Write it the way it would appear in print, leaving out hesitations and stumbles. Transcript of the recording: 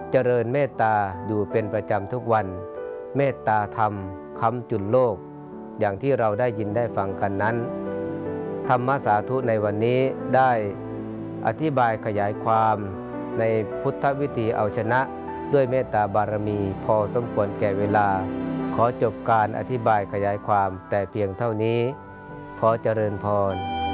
เจริญเมตตาอยู่เป็นประจำทุกวันเมตตาธรรมค้ำจุนโลกอย่างที่เราได้ยินได้ฟังกันนั้นธรรมสาธุในวันนี้ได้อธิบายขยายความในพุทธวิธีเอาชนะด้วยเมตตาบารมีพอสมควรแก่เวลาขอจบการอธิบายขยายความแต่เพียงเท่านี้ขอเจริญพร